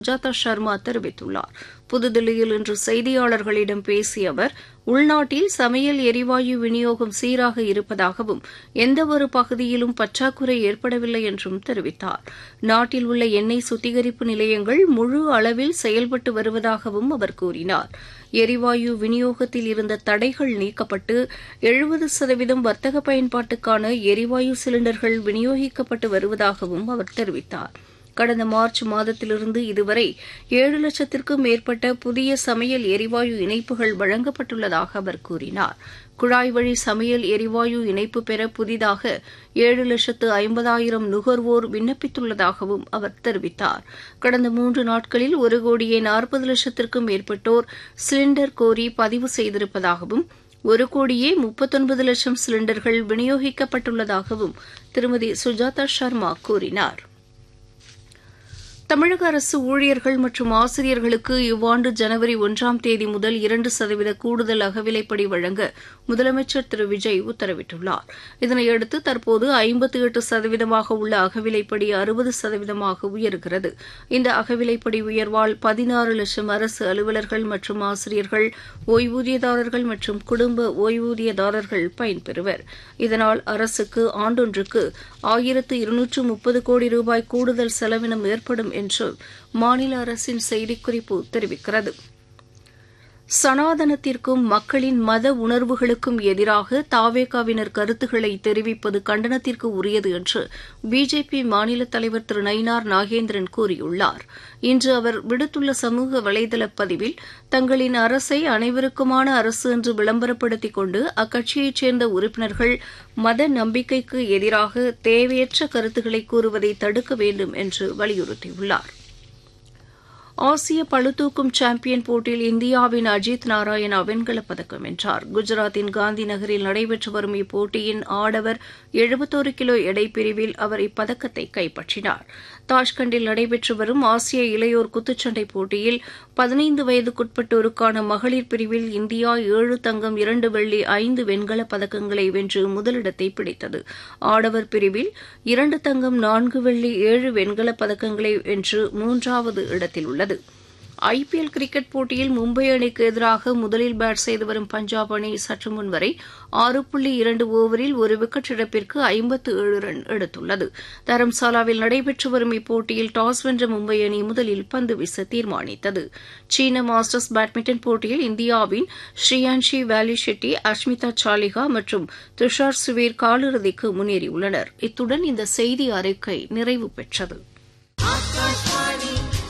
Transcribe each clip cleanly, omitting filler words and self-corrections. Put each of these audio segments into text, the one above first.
சுஜாதா சர்மா தெரிவித்துள்ளார். புதுதில்லியில் இன்று செய்தியாளர்களிடம் பேசிய அவர், உள்நாட்டில் சமையல் எரிவாயு விநியோகம் சீராக இருப்பதாகவும் எந்தவொரு பகுதியிலும் பற்றாக்குறை ஏற்படவில்லை என்றும் தெரிவித்தார். நாட்டில் உள்ள எண்ணெய் சுத்திகரிப்பு நிலையங்கள் முழு அளவில் செயல்பட்டு வருவதாகவும் அவர் கூறினார். எரிவாயு விநியோகத்தில் இருந்த தடைகள் நீக்கப்பட்டு 70% வர்த்தக பயன்பாட்டுக்கான எரிவாயு சிலிண்டர்கள் விநியோகிக்கப்பட்டு வருவதாகவும் அவர் தெரிவித்தார். கடந்த மார்ச் மாதத்திலிருந்து இதுவரை 7 லட்சத்திற்கும் மேற்பட்ட புதிய சமையல் எரிவாயு இணைப்புகள் வழங்கப்பட்டுள்ளதாக அவர் கூறினார். குழாய் வழி சமையல் எரிவாயு இணைப்பு பெற புதிதாக 7,50,000 நுகர்வோர் விண்ணப்பித்துள்ளதாகவும் அவர் தெரிவித்தார். கடந்த 3 நாட்களில் 1,40,00,000த்திற்கும் மேற்பட்டோர் சிலிண்டர் கோரி பதிவு செய்திருப்பதாகவும் 1,39,00,000 சிலிண்டர்கள் விநியோகிக்கப்பட்டுள்ளதாகவும் திருமதி சுஜாதா சர்மா கூறினார். தமிழக அரசு ஊழியர்கள் மற்றும் ஆசிரியர்களுக்கு இவ்வாண்டு ஜனவரி 1ஆம் தேதி முதல் 2% கூடுதல் அகவிலைப்படி வழங்க முதலமைச்சர் திரு விஜய் உத்தரவிட்டுள்ளார். இதனையடுத்து தற்போது 58% உள்ள அகவிலைப்படி 60% உயர்கிறது. இந்த அகவிலைப்படி உயர்வால் 16 லட்சம் அரசு அலுவலர்கள் மற்றும் ஆசிரியர்கள், ஓய்வூதியதாரர்கள் மற்றும் குடும்ப ஓய்வூதியதாரர்கள் பயன்பெறுவர். இதனால் அரசுக்கு ஆண்டொன்றுக்கு 1,230 கோடி ரூபாய் கூடுதல் செலவினம் ஏற்படும் என்று மாநில அரசின் செய்திக்குறிப்பு தெரிவிக்கிறது. சனாதனத்திற்கும் மக்களின் மத உணர்வுகளுக்கும் எதிராக தாவேகாவினர் கருத்துக்களை தெரிவிப்பது கண்டனத்திற்கு உரியது என்று பிஜேபி மாநில தலைவர் திரு நயினார் நாகேந்திரன் கூறியுள்ளார். இன்று அவர் விடுத்துள்ள சமூக வலைதள பதிவில், தங்களின் அரசை அனைவருக்குமான அரசு என்று விளம்பரப்படுத்திக் கொண்டு அக்கட்சியைச் சேர்ந்த உறுப்பினர்கள் மத நம்பிக்கைக்கு எதிராக தேவையற்ற கருத்துக்களை கூறுவதை தடுக்க வேண்டும் என்று வலியுறுத்தியுள்ளார். ஆசிய பளுதூக்கும் சாம்பியன் போட்டியில் இந்தியாவின் அஜித் நாராயணா வெண்கலப் பதக்கம் வென்றார். குஜராத்தின் காந்தி நகரில் நடைபெற்று வரும் இப்போட்டியின் ஆடவர் 71 கிலோ எடை பிரிவில் அவர் இப்பதக்கத்தை கைப்பற்றினார். தாஷ்கண்டில் நடைபெற்று வரும் ஆசிய இளையோர் குத்துச்சண்டை போட்டியில் 15 வயதுக்குட்பட்டோருக்கான மகளிர் பிரிவில் இந்தியா 7 தங்கம் 2 வெள்ளி 5 வெண்கலப் பதக்கங்களை வென்று முதலிடத்தை பிடித்தது. ஆடவர் பிரிவில் 2 தங்கம் 4 வெள்ளி 7 வெண்கலப் பதக்கங்களை வென்று 3வது இடத்தில் உள்ளது. ஐபிஎல் கிரிக்கெட் போட்டியில் மும்பை அணிக்கு எதிராக முதலில் பேட் செய்து வரும் பஞ்சாப் அணி சற்று முன் வரை 6.2 ஓவரில் 1 விக்கெட் இழப்பிற்கு 57 ரன் எடுத்துள்ளது. தரம்சாலாவில் நடைபெற்று வரும் இப்போட்டியில் டாஸ் வென்ற மும்பை அணி முதலில் பந்து வீச தீர்மானித்தது. சீன மாஸ்டர்ஸ் பேட்மிண்டன் போட்டியில் இந்தியாவின் ஸ்ரீயான்ஷி வேலி ஷெட்டி, அஷ்மிதா சாலிகா மற்றும் துஷார் சுவீர் காலிறுதிக்கு முன்னேறியுள்ளனர். இத்துடன் இந்த செய்தி அறிக்கை நிறைவு பெற்றது.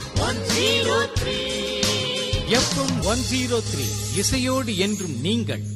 FM 103 இசையோடு என்றும் நீங்கள்